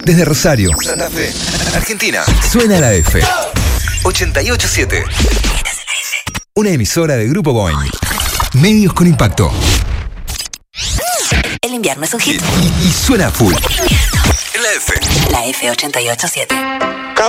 Desde Rosario, Santa Fe, Argentina, suena la F. 88.7. Una emisora de Grupo Boing. Medios con impacto. El invierno es un hit. Y suena full. En la F. La F 88.7.